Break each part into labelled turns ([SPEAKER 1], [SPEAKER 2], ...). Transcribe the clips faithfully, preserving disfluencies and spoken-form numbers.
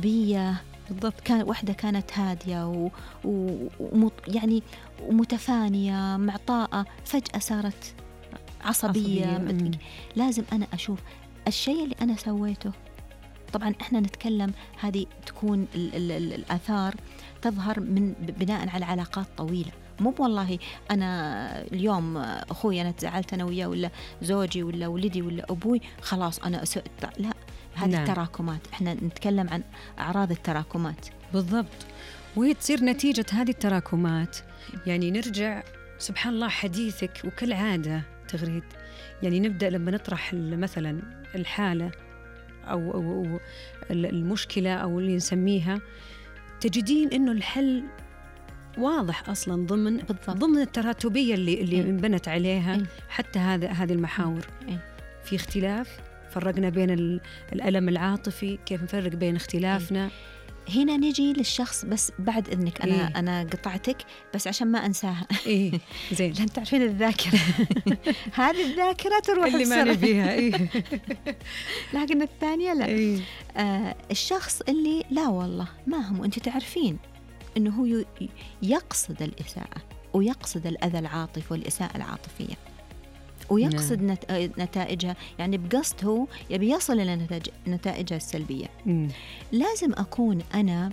[SPEAKER 1] عصبية.
[SPEAKER 2] بالضبط.
[SPEAKER 1] كان واحدة كانت هادية و... و... يعني ومتفانية معطاءة، فجأة صارت عصبية, عصبية. لازم أنا أشوف الشيء اللي أنا سويته. طبعا إحنا نتكلم هذه تكون ال... ال... ال... الآثار تظهر من بناء على علاقات طويلة، مو والله أنا اليوم أخوي أنا تزعلت أنا وياه ولا زوجي ولا ولدي ولا أبوي خلاص أنا أسأت. لا، هذه نعم. التراكمات، إحنا نتكلم عن أعراض التراكمات.
[SPEAKER 2] بالضبط. وهي تصير نتيجة هذه التراكمات. يعني نرجع سبحان الله حديثك وكالعادة تغريد، يعني نبدأ لما نطرح مثلا الحالة أو, أو, أو المشكلة أو اللي نسميها، تجدين إنه الحل واضح أصلا ضمن بالضبط. ضمن التراتبية اللي اللي إيه؟ انبنت عليها إيه؟ حتى هذا هذه المحاور إيه؟ في اختلاف، فرقنا بين الألم العاطفي، كيف نفرق بين اختلافنا.
[SPEAKER 1] إيه؟ هنا نجي للشخص، بس بعد إذنك أنا إيه؟ أنا قطعتك بس عشان ما أنساها.
[SPEAKER 2] إيه زين.
[SPEAKER 1] لأن تعرفين الذاكرة هذه الذاكرة تروح
[SPEAKER 2] اللي ما نبيها. إيه؟
[SPEAKER 1] لكن الثانية لا.
[SPEAKER 2] إيه؟
[SPEAKER 1] آه الشخص اللي لا والله ما هم، أنت تعرفين إنه هو يقصد الإساءة ويقصد الأذى العاطفي والإساءة العاطفية ويقصد نعم. نتائجها، يعني بقصد هو يبي يصل إلى نتائجها السلبية.
[SPEAKER 2] مم.
[SPEAKER 1] لازم أكون أنا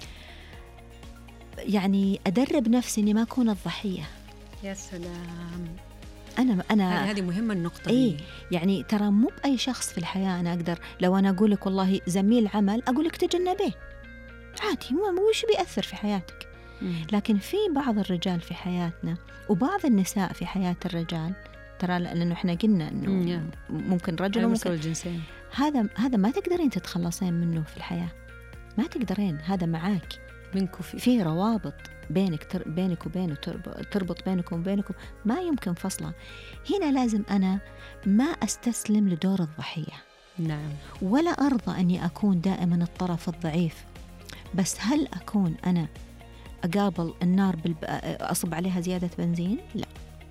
[SPEAKER 1] يعني أدرب نفسي إني ما أكون الضحية.
[SPEAKER 2] يا سلام.
[SPEAKER 1] أنا أنا
[SPEAKER 2] هذه مهمة النقطة.
[SPEAKER 1] إيه يعني ترى مو بأي شخص في الحياة أنا أقدر لو أنا أقول لك والله زميل عمل أقول لك تجنبيه عادي، مو وش بيأثر في حياتك.
[SPEAKER 2] مم.
[SPEAKER 1] لكن في بعض الرجال في حياتنا وبعض النساء في حياة الرجال، ترى لأنه إحنا قلنا إنه
[SPEAKER 2] مم.
[SPEAKER 1] ممكن رجل وممكن
[SPEAKER 2] الجنسين،
[SPEAKER 1] هذا هذا ما تقدرين تتخلصين منه في الحياة، ما تقدرين، هذا معاك
[SPEAKER 2] منكم في
[SPEAKER 1] في روابط بينك تر بينك وبينه تربط بينكم وبينكم ما يمكن فصلها. هنا لازم أنا ما أستسلم لدور الضحية.
[SPEAKER 2] نعم.
[SPEAKER 1] ولا أرضى أني أكون دائما الطرف الضعيف، بس هل أكون أنا أقابل النار بالب... أصب عليها زيادة بنزين؟ لا،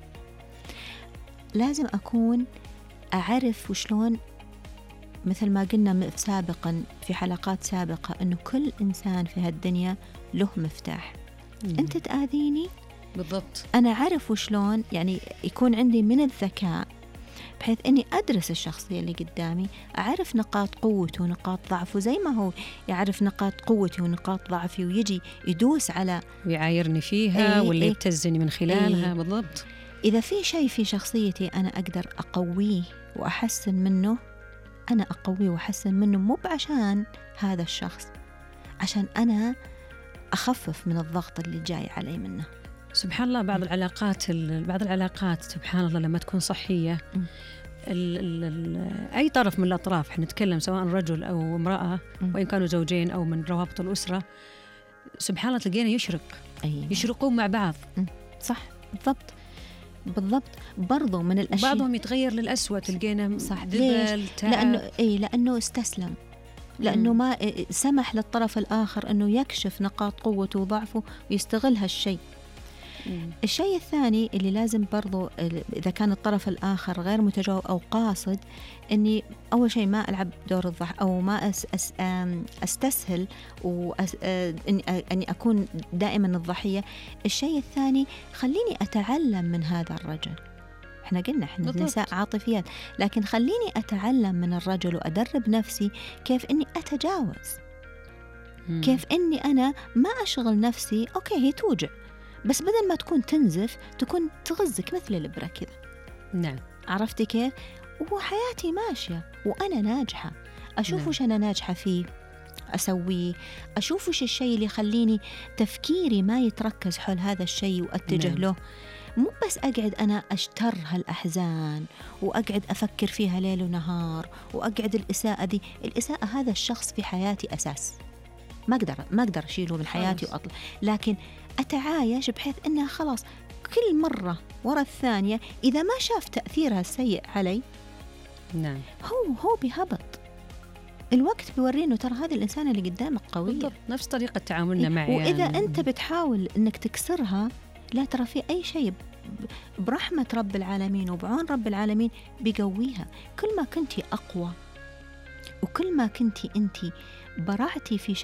[SPEAKER 1] لازم أكون أعرف وشلون، مثل ما قلنا سابقا في حلقات سابقة، أنه كل إنسان في هالدنيا له مفتاح.
[SPEAKER 2] مم.
[SPEAKER 1] أنت تآذيني
[SPEAKER 2] بالضبط،
[SPEAKER 1] أنا أعرف وشلون، يعني يكون عندي من الذكاء بحيث أني أدرس الشخصية اللي قدامي، أعرف نقاط قوته ونقاط ضعفه زي ما هو يعرف نقاط قوتي ونقاط ضعفي، ويجي يدوس على
[SPEAKER 2] ويعايرني فيها
[SPEAKER 1] أي
[SPEAKER 2] واللي
[SPEAKER 1] أي
[SPEAKER 2] يبتزني من خلالها.
[SPEAKER 1] أي
[SPEAKER 2] بالضبط.
[SPEAKER 1] إذا في شيء في شخصيتي أنا أقدر أقويه وأحسن منه، أنا أقويه وأحسن منه، مو بعشان هذا الشخص، عشان أنا أخفف من الضغط اللي جاي علي منه.
[SPEAKER 2] سبحان الله. بعض العلاقات بعض العلاقات سبحان الله لما تكون صحية، ال ال ال أي طرف من الأطراف، احنا نتكلم سواء رجل أو امرأة، وإن كانوا زوجين أو من روابط الأسرة، سبحان الله تلقينا يشرق
[SPEAKER 1] أيه.
[SPEAKER 2] يشرقون مع بعض.
[SPEAKER 1] صح، بالضبط بالضبط. برضو من الأشياء
[SPEAKER 2] بعضهم يتغير للأسوأ، تلقينا
[SPEAKER 1] صح.
[SPEAKER 2] ذبل تعب،
[SPEAKER 1] لأنه إيه لأنه استسلم، لأنه
[SPEAKER 2] مم.
[SPEAKER 1] ما سمح للطرف الآخر أنه يكشف نقاط قوته وضعفه ويستغل هالشيء.
[SPEAKER 2] مم.
[SPEAKER 1] الشيء الثاني اللي لازم برضو إذا كان الطرف الآخر غير متجاوب أو قاصد، أني أول شيء ما ألعب دور الضح أو ما أس أس أستسهل وأني أكون دائما الضحية. الشيء الثاني خليني أتعلم من هذا الرجل. إحنا قلنا إحنا نساء عاطفيات، لكن خليني أتعلم من الرجل وأدرب نفسي كيف أني أتجاوز،
[SPEAKER 2] مم.
[SPEAKER 1] كيف أني أنا ما أشغل نفسي. أوكي هي توجع، بس بدل ما تكون تنزف تكون تغزك مثل الإبرة كذا.
[SPEAKER 2] نعم.
[SPEAKER 1] عرفتي كيف؟ وحياتي ماشية وأنا ناجحة، أشوف
[SPEAKER 2] نعم.
[SPEAKER 1] وش أنا ناجحة فيه أسويه، أشوف وش الشيء اللي يخليني تفكيري ما يتركز حول هذا الشيء وأتجه
[SPEAKER 2] نعم.
[SPEAKER 1] له. مو بس أقعد أنا أشتر هالأحزان وأقعد أفكر فيها ليل ونهار وأقعد الإساءة دي. الإساءة هذا الشخص في حياتي أساس، ما أقدر ما أقدر أشيله من حياتي وأطلع، لكن أتعايش بحيث أنها خلاص كل مرة ورا الثانية إذا ما شاف تأثيرها السيء علي،
[SPEAKER 2] نعم،
[SPEAKER 1] هو هو بيهبط. الوقت بيورينه ترى هذا الإنسان اللي قدامك قوية.
[SPEAKER 2] بالضبط. نفس طريقة تعاملنا معي.
[SPEAKER 1] وإذا
[SPEAKER 2] يعني
[SPEAKER 1] أنت بتحاول أنك تكسرها، لا ترى في أي شيء برحمة رب العالمين وبعون رب العالمين بيقويها. كل ما كنتي أقوى وكل ما كنتي أنتي برعتي في